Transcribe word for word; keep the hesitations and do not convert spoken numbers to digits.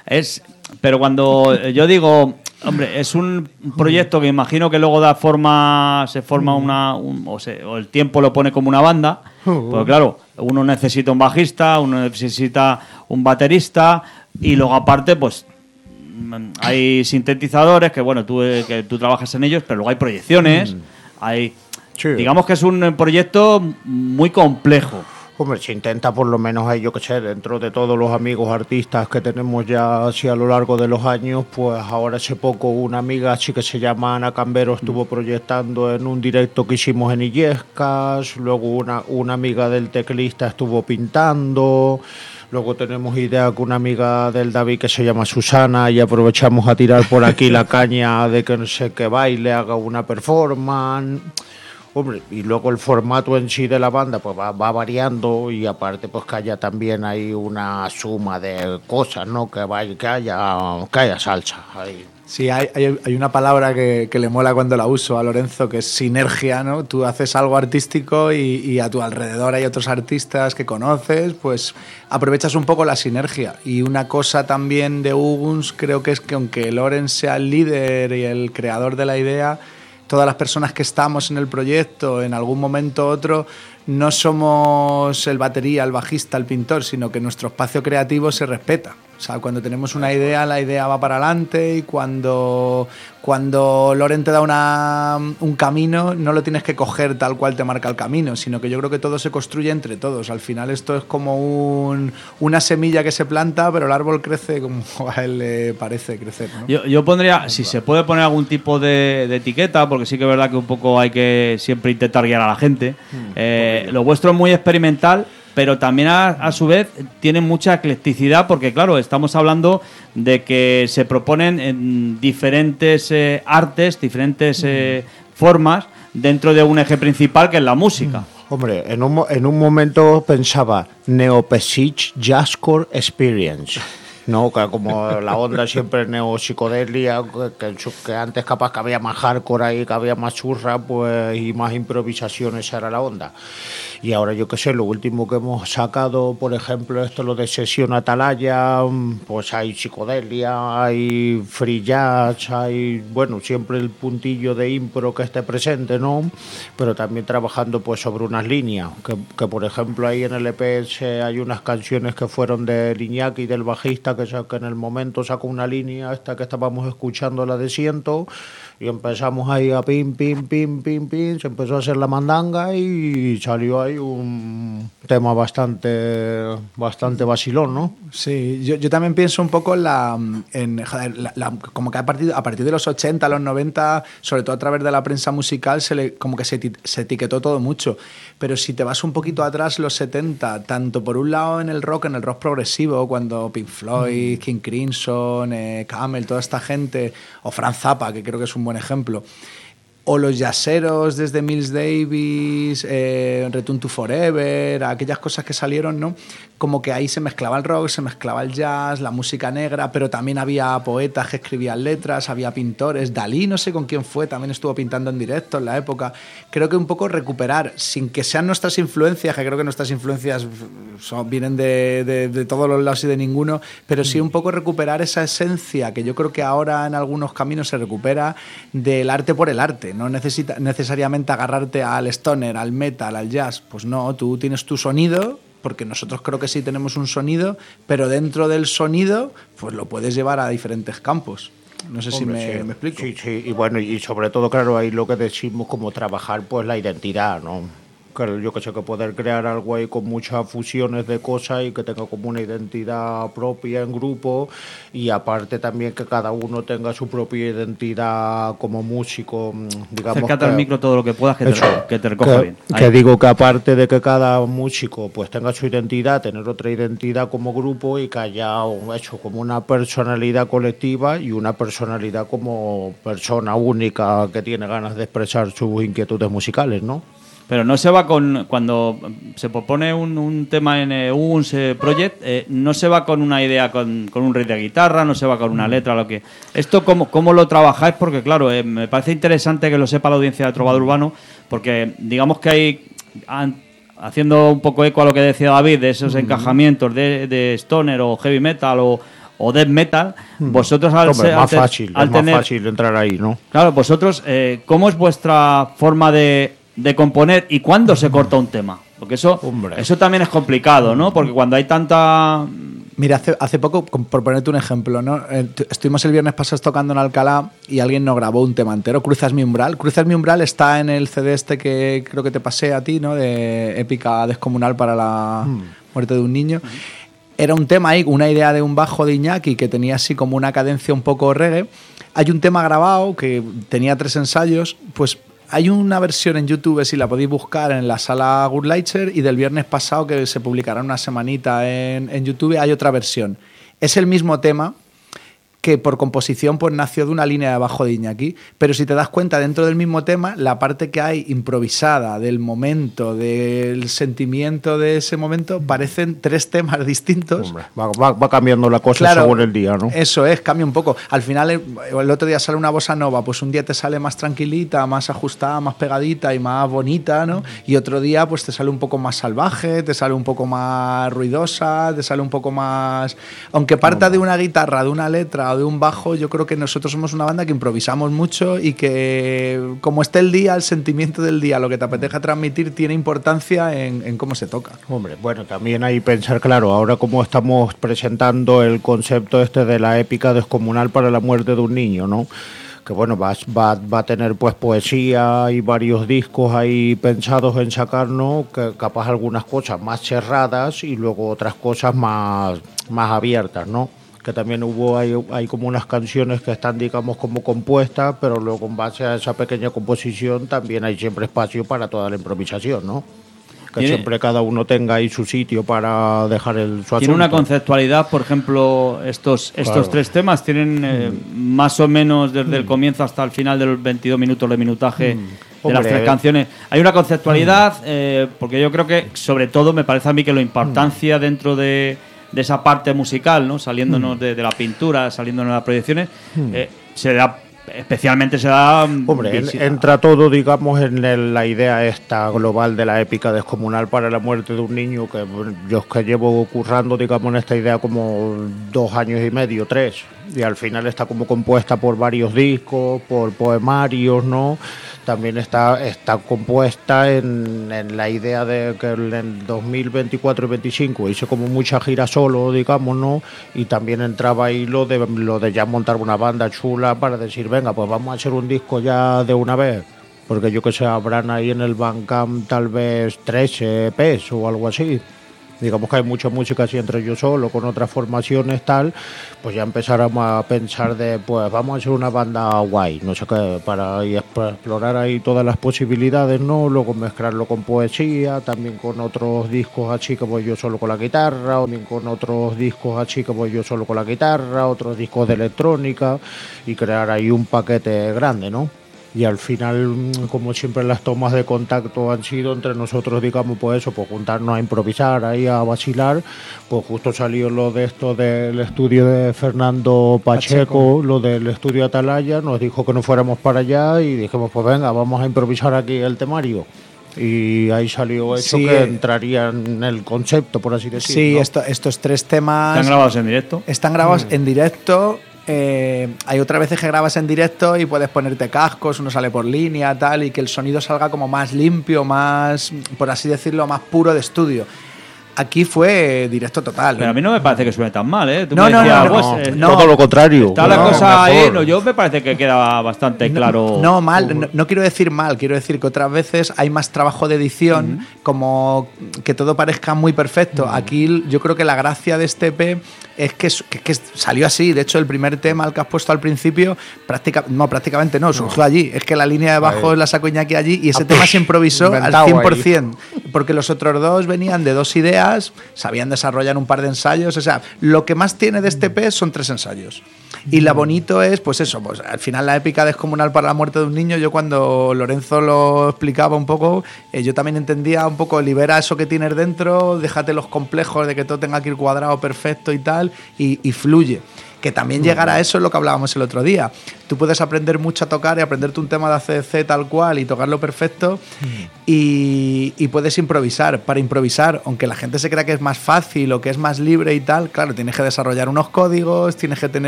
es, pero cuando yo digo, hombre, es un proyecto que imagino que luego da forma, se forma una, un, o, se, o el tiempo lo pone como una banda, pues claro, uno necesita un bajista, uno necesita un baterista y luego aparte, pues hay sintetizadores que bueno, tú que tú trabajas en ellos, pero luego hay proyecciones, mm. hay, sí. digamos que es un proyecto muy complejo. Hombre, se intenta por lo menos ahí, yo qué sé, dentro de todos los amigos artistas que tenemos ya así a lo largo de los años, pues ahora hace poco una amiga así que se llama Ana Cambero estuvo proyectando en un directo que hicimos en Illescas, luego una, una amiga del teclista estuvo pintando. Luego tenemos idea con una amiga del David que se llama Susana y aprovechamos a tirar por aquí la caña de que no sé qué baile, haga una performance. Hombre, y luego el formato en sí de la banda pues va, va variando y aparte pues que haya también ahí una suma de cosas, ¿no? Que vaya, que haya, que haya salsa ahí. Sí, hay, hay, hay una palabra que, que le mola cuando la uso a Lorenzo, que es sinergia, ¿no? Tú haces algo artístico y, y a tu alrededor hay otros artistas que conoces, pues aprovechas un poco la sinergia. Y una cosa también de Uguns creo que es que aunque Loren sea el líder y el creador de la idea, todas las personas que estamos en el proyecto, en algún momento u otro, no somos el batería, el bajista, el pintor, sino que nuestro espacio creativo se respeta. O sea, cuando tenemos una idea, la idea va para adelante y cuando, cuando Loren te da una, un camino, no lo tienes que coger tal cual te marca el camino, sino que yo creo que todo se construye entre todos. Al final esto es como un, una semilla que se planta, pero el árbol crece como a él le parece crecer, ¿no? Yo, yo pondría, si se puede poner algún tipo de, de etiqueta, porque sí que es verdad que un poco hay que siempre intentar guiar a la gente. Mm, eh, lo vuestro es muy experimental, pero también a, a su vez tiene mucha eclecticidad porque, claro, estamos hablando de que se proponen en diferentes eh, artes, diferentes eh, formas dentro de un eje principal que es la música. Hombre, en un, en un momento pensaba Neo-Pesich Jazzcore Experience. No, que como la onda siempre neo-psicodelia, que, que antes capaz que había más hardcore ahí, que había más churra, pues, y más improvisaciones era la onda. Y ahora yo qué sé, lo último que hemos sacado, por ejemplo, esto lo de Sesión Atalaya, pues hay psicodelia, hay free jazz, hay, bueno, siempre el puntillo de impro que esté presente, ¿no? Pero también trabajando pues sobre unas líneas, que, que por ejemplo ahí en el E P hay unas canciones que fueron de Iñaki y del bajista, que, que en el momento sacó una línea esta que estábamos escuchando, la de Siento, y empezamos ahí a pim, pim, pim, pim, pim, se empezó a hacer la mandanga y salió ahí un tema bastante bastante vacilón, ¿no? Sí, yo, yo también pienso un poco en la, en, joder, la, la como que a partir, a partir de los ochenta, los noventa, sobre todo a través de la prensa musical, se le, como que se, se etiquetó todo mucho. Pero si te vas un poquito atrás, los setenta, tanto por un lado en el rock, en el rock progresivo, cuando Pink Floyd, mm. King Crimson, eh, Camel, toda esta gente, o Frank Zappa, que creo que es un buen ejemplo, o los jazzeros desde Miles Davis, eh, Return to Forever, aquellas cosas que salieron, ¿no? Como que ahí se mezclaba el rock, se mezclaba el jazz, la música negra, pero también había poetas que escribían letras, había pintores. Dalí, no sé con quién fue, también estuvo pintando en directo en la época. Creo que un poco recuperar, sin que sean nuestras influencias, que creo que nuestras influencias son, vienen de, de, de todos los lados y de ninguno, pero sí un poco recuperar esa esencia que yo creo que ahora en algunos caminos se recupera del arte por el arte. No necesita necesariamente agarrarte al stoner, al metal, al jazz. Pues no, tú tienes tu sonido, porque nosotros creo que sí tenemos un sonido, pero dentro del sonido pues lo puedes llevar a diferentes campos. No sé Hombre, si me, sí, me explico. Sí, sí, y bueno, y sobre todo, claro, ahí lo que decimos como trabajar pues la identidad, ¿no? Claro, yo que sé, que poder crear algo ahí con muchas fusiones de cosas y que tenga como una identidad propia en grupo, y aparte también que cada uno tenga su propia identidad como músico, digamos. Acércate que, al micro todo lo que puedas, que, eso, te, que te recoja que, bien. Ahí. Que digo que aparte de que cada músico pues tenga su identidad, tener otra identidad como grupo y que haya un, hecho como una personalidad colectiva y una personalidad como persona única que tiene ganas de expresar sus inquietudes musicales, ¿no? Pero no se va con... Cuando se propone un, un tema en eh, un eh, project, eh, no se va con una idea, con, con un riff de guitarra, no se va con una letra, lo que... ¿Esto cómo, cómo lo trabajáis? Porque, claro, eh, me parece interesante que lo sepa la audiencia de Trovador Urbano, porque digamos que hay... Han, haciendo un poco eco a lo que decía David, de esos uh-huh. encajamientos de, de stoner o heavy metal o, o death metal, hmm. vosotros al, Hombre, ser, más al, fácil, al es tener... más fácil entrar ahí, ¿no? Claro, vosotros, eh, ¿cómo es vuestra forma de, de componer y cuándo se corta un tema? Porque eso, eso también es complicado, ¿no? Porque cuando hay tanta... Mira, hace, hace poco, por ponerte un ejemplo, ¿no? Estuvimos el viernes pasado tocando en Alcalá y alguien nos grabó un tema entero, Cruzas mi umbral. Cruzas mi umbral está en el C D este que creo que te pasé a ti, ¿no? De épica descomunal para la mm. muerte de un niño. Mm. Era un tema ahí, una idea de un bajo de Iñaki que tenía así como una cadencia un poco reggae. Hay un tema grabado que tenía tres ensayos, pues... Hay una versión en YouTube, si la podéis buscar, en la sala Goodlighter, y del viernes pasado, que se publicará una semanita en, en YouTube, hay otra versión. Es el mismo tema que por composición pues nació de una línea de bajo de Iñaki, pero si te das cuenta, dentro del mismo tema, la parte que hay improvisada del momento, del sentimiento de ese momento, parecen tres temas distintos. Hombre, va, va, va cambiando la cosa, claro, según el día, ¿no? Eso es, cambia un poco. Al final, el, el otro día sale una bossa nova, pues un día te sale más tranquilita, más ajustada, más pegadita y más bonita, ¿no? Y otro día pues te sale un poco más salvaje, te sale un poco más ruidosa, te sale un poco más... Aunque parta de una guitarra, de una letra, de un bajo, yo creo que nosotros somos una banda que improvisamos mucho y que como esté el día, el sentimiento del día, lo que te apetece transmitir tiene importancia en, en cómo se toca. Hombre, bueno, también hay que pensar, claro, ahora como estamos presentando el concepto este de la épica descomunal para la muerte de un niño, ¿no? Que bueno, va, va, va a tener pues poesía y varios discos ahí pensados en sacar, ¿no? Que capaz algunas cosas más cerradas y luego otras cosas más, más abiertas, ¿no? Que también hubo, hay, hay como unas canciones que están, digamos, como compuestas, pero luego en base a esa pequeña composición también hay siempre espacio para toda la improvisación, ¿no? Que ¿Tiene, siempre cada uno tenga ahí su sitio para dejar el su asunto. ¿Tiene una conceptualidad, por ejemplo, estos, estos claro. tres temas? ¿Tienen eh, mm. más o menos desde mm. el comienzo hasta el final de los veintidós minutos de minutaje mm. de Hombre, las tres canciones? ¿Hay una conceptualidad? Mm. Eh, porque yo creo que, sobre todo, me parece a mí que la importancia mm. dentro de... de esa parte musical, ¿no? Saliéndonos mm. de, de la pintura, saliéndonos de las proyecciones, mm. eh, se da, especialmente se da... Hombre, visita. Entra todo, digamos, en el, la idea esta global de la épica descomunal para la muerte de un niño, que yo es que llevo currando, digamos, en esta idea como dos años y medio, tres, y al final está como compuesta por varios discos, por poemarios, ¿no? También está, está compuesta en, en la idea de que en el dos mil veinticuatro y veinticinco hice como mucha gira solo, digamos, ¿no? Y también entraba ahí lo de, lo de ya montar una banda chula para decir, venga, pues vamos a hacer un disco ya de una vez. Porque yo que sé, habrán ahí en el Bandcamp tal vez trece E Pes o algo así. Digamos que hay mucha música así entre yo solo, con otras formaciones tal, pues ya empezáramos a pensar de, pues vamos a hacer una banda guay, no sé qué, para, y para explorar ahí todas las posibilidades, ¿no? Luego mezclarlo con poesía, también con otros discos así que voy yo solo con la guitarra, o también con otros discos así que voy yo solo con la guitarra, otros discos de electrónica, y crear ahí un paquete grande, ¿no? Y al final, como siempre, las tomas de contacto han sido entre nosotros, digamos, pues eso, pues juntarnos a improvisar, ahí a vacilar. Pues justo salió lo de esto del estudio de Fernando Pacheco, Pacheco, lo del estudio Atalaya, nos dijo que nos fuéramos para allá y dijimos, pues venga, vamos a improvisar aquí el temario. Y ahí salió eso sí, que entraría en el concepto, por así decirlo. Sí, ¿no? esto, estos tres temas... ¿Están grabados en directo? Están grabados mm. en directo... Eh, hay otras veces que grabas en directo y puedes ponerte cascos, uno sale por línea, tal, y que el sonido salga como más limpio, más, por así decirlo, más puro de estudio. Aquí fue directo total. Pero a mí no me parece que suene tan mal, ¿eh? Tú no, me no, decías, no, pues, no, eh, no. Todo lo contrario. Está no, la cosa ahí, mejor. no, yo me parece que queda bastante claro. No, no mal, no, no quiero decir mal, quiero decir que otras veces hay más trabajo de edición, uh-huh. como que todo parezca muy perfecto. Uh-huh. Aquí yo creo que la gracia de este E P es que, que, que salió así. De hecho, el primer tema, el que has puesto al principio, práctica, no, prácticamente no, surgió no. allí. Es que la línea de bajo ahí. La sacó Iñaki allí y ese ah, tema se improvisó al cien por ciento. Ahí. Porque los otros dos venían de dos ideas, sabían desarrollar un par de ensayos. O sea, lo que más tiene de este E P son tres ensayos. Y lo bonito es, pues eso, pues al final la épica descomunal para la muerte de un niño, yo cuando Lorenzo lo explicaba un poco, eh, yo también entendía un poco, libera eso que tienes dentro, déjate los complejos de que todo tenga que ir cuadrado perfecto y tal, y, y fluye. Que también llegar a eso es lo que hablábamos el otro día. Tú puedes aprender mucho a tocar y aprenderte un tema de A C D C tal cual y tocarlo perfecto y, y puedes improvisar. Para improvisar, aunque la gente se crea que es más fácil o que es más libre y tal, claro, tienes que desarrollar unos códigos, tienes que tener